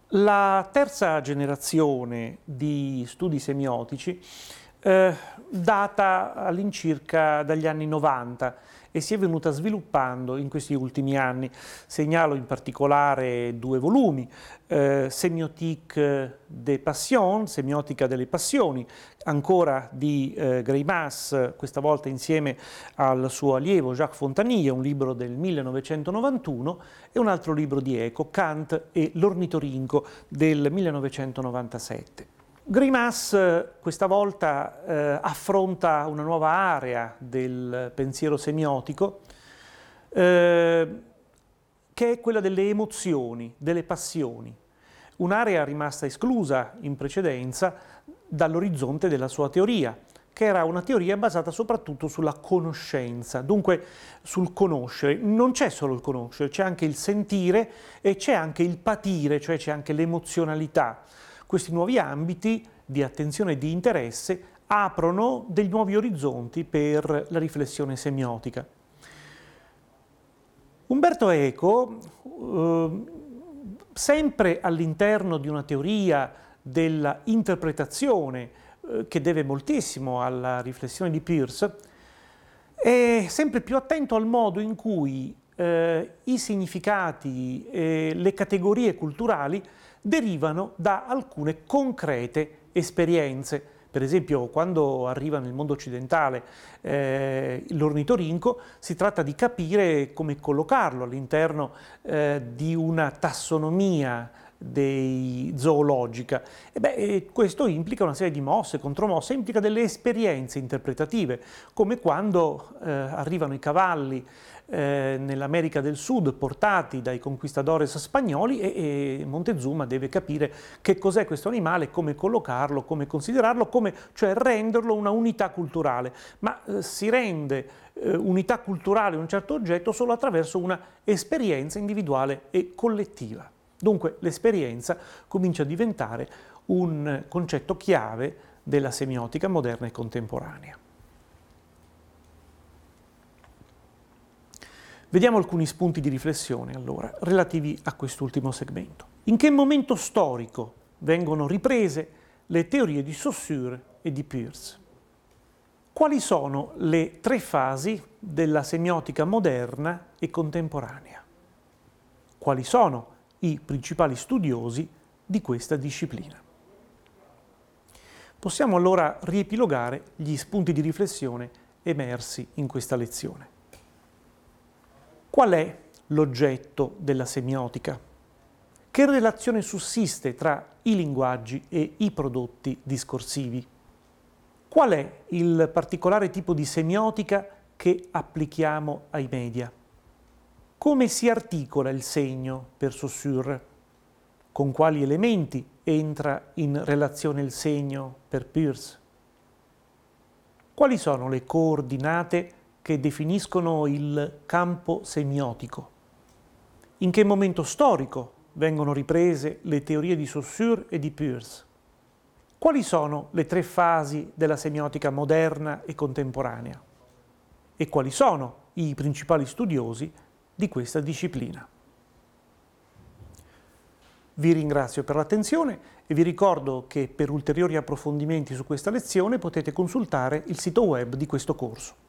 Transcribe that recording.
La terza generazione di studi semiotici data all'incirca dagli anni 90 e si è venuta sviluppando in questi ultimi anni. Segnalo in particolare due volumi, Semiotique des Passions, Semiotica delle Passioni, ancora di Greimas, questa volta insieme al suo allievo Jacques Fontanille, un libro del 1991, e un altro libro di Eco, Kant e l'ornitorinco del 1997. Greimas questa volta affronta una nuova area del pensiero semiotico che è quella delle emozioni, delle passioni, un'area rimasta esclusa in precedenza dall'orizzonte della sua teoria, che era una teoria basata soprattutto sulla conoscenza, dunque sul conoscere. Non c'è solo il conoscere, c'è anche il sentire e c'è anche il patire, cioè c'è anche l'emozionalità. Questi nuovi ambiti di attenzione e di interesse aprono dei nuovi orizzonti per la riflessione semiotica. Umberto Eco, sempre all'interno di una teoria della interpretazione che deve moltissimo alla riflessione di Peirce, è sempre più attento al modo in cui i significati e le categorie culturali derivano da alcune concrete esperienze. Per esempio, quando arriva nel mondo occidentale l'ornitorinco, si tratta di capire come collocarlo all'interno di una tassonomia zoologica. Questo implica una serie di mosse, contromosse, implica delle esperienze interpretative, come quando arrivano i cavalli nell'America del Sud portati dai conquistadores spagnoli e Montezuma deve capire che cos'è questo animale, come collocarlo, come considerarlo, cioè renderlo una unità culturale. Ma si rende unità culturale un certo oggetto solo attraverso una esperienza individuale e collettiva. Dunque l'esperienza comincia a diventare un concetto chiave della semiotica moderna e contemporanea. Vediamo alcuni spunti di riflessione allora relativi a quest'ultimo segmento. In che momento storico vengono riprese le teorie di Saussure e di Peirce? Quali sono le tre fasi della semiotica moderna e contemporanea? Quali sono i principali studiosi di questa disciplina? Possiamo allora riepilogare gli spunti di riflessione emersi in questa lezione. Qual è l'oggetto della semiotica? Che relazione sussiste tra i linguaggi e i prodotti discorsivi? Qual è il particolare tipo di semiotica che applichiamo ai media? Come si articola il segno per Saussure? Con quali elementi entra in relazione il segno per Peirce? Quali sono le coordinate che definiscono il campo semiotico? In che momento storico vengono riprese le teorie di Saussure e di Peirce? Quali sono le tre fasi della semiotica moderna e contemporanea? E quali sono i principali studiosi di questa disciplina? Vi ringrazio per l'attenzione e vi ricordo che per ulteriori approfondimenti su questa lezione potete consultare il sito web di questo corso.